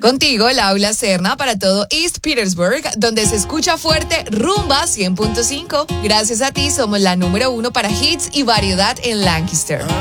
Contigo, Laura Serna, para todo East Petersburg, donde se escucha fuerte Rumba 100.5. Gracias a ti somos la número 1 para hits y variedad en Lancaster.